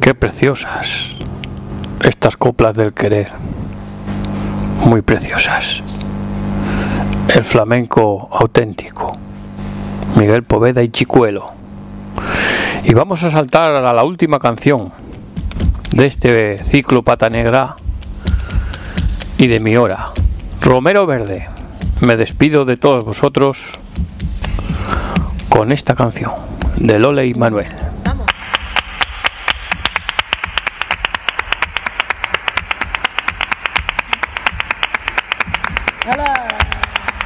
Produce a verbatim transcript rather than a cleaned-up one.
Qué preciosas estas coplas del querer, muy preciosas. El flamenco auténtico, Miguel Poveda y Chicuelo. Y vamos a saltar a la última canción de este ciclo Pata Negra y de mi hora, Romero Verde. Me despido de todos vosotros con esta canción de Lole y Manuel.